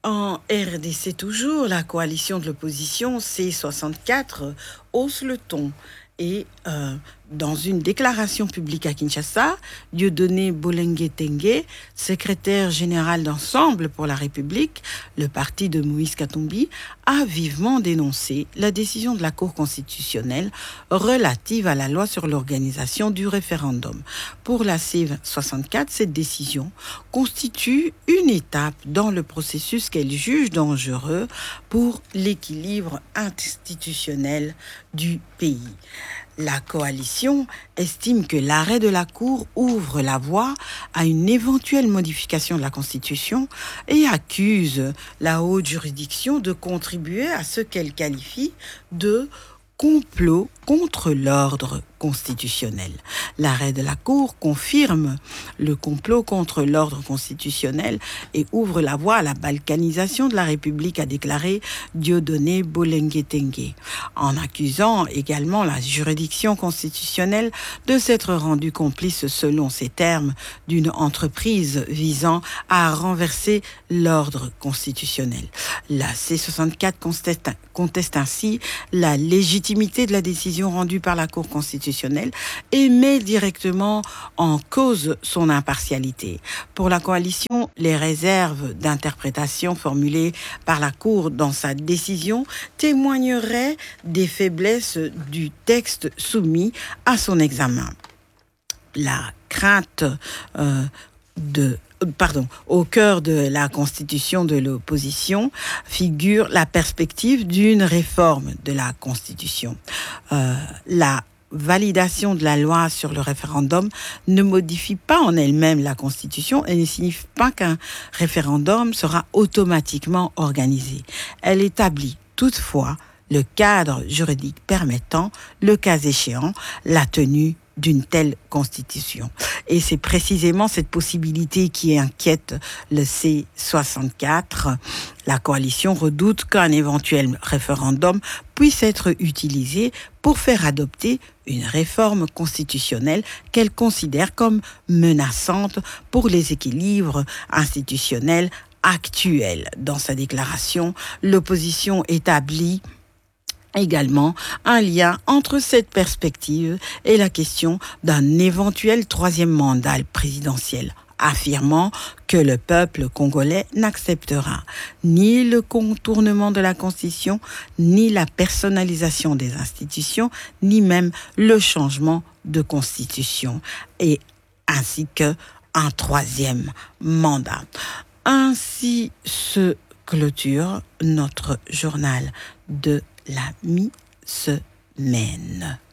En RDC toujours, la coalition de l'opposition C64 hausse le ton et dans une déclaration publique à Kinshasa, Dieudonné Bolenge Tengue, secrétaire général d'Ensemble pour la République, le parti de Moïse Katumbi, a vivement dénoncé la décision de la Cour constitutionnelle relative à la loi sur l'organisation du référendum. Pour la C64, cette décision constitue une étape dans le processus qu'elle juge dangereux pour l'équilibre institutionnel du pays. La coalition estime que l'arrêt de la Cour ouvre la voie à une éventuelle modification de la Constitution et accuse la haute juridiction de contribuer à ce qu'elle qualifie de complot contre l'ordre constitutionnel. L'arrêt de la Cour confirme le complot contre l'ordre constitutionnel et ouvre la voie à la balkanisation de la République, a déclaré Dieudonné Bolenge Tengue, en accusant également la juridiction constitutionnelle de s'être rendue complice, selon ses termes, d'une entreprise visant à renverser l'ordre constitutionnel. La C64 conteste ainsi la légitimité de la décision rendue par la Cour constitutionnelle et met directement en cause son impartialité. Pour la coalition, les réserves d'interprétation formulées par la Cour dans sa décision témoigneraient des faiblesses du texte soumis à son examen. La crainte au cœur de la constitution de l'opposition figure la perspective d'une réforme de la Constitution. La validation de la loi sur le référendum ne modifie pas en elle-même la Constitution et ne signifie pas qu'un référendum sera automatiquement organisé. Elle établit toutefois le cadre juridique permettant, le cas échéant, la tenue d'une telle constitution. Et c'est précisément cette possibilité qui inquiète le C64. La coalition redoute qu'un éventuel référendum puisse être utilisé pour faire adopter une réforme constitutionnelle qu'elle considère comme menaçante pour les équilibres institutionnels actuels. Dans sa déclaration, l'opposition établit également un lien entre cette perspective et la question d'un éventuel troisième mandat présidentiel, affirmant que le peuple congolais n'acceptera ni le contournement de la Constitution, ni la personnalisation des institutions, ni même le changement de Constitution, et ainsi qu'un troisième mandat. Ainsi se clôture notre journal de la mi-semaine.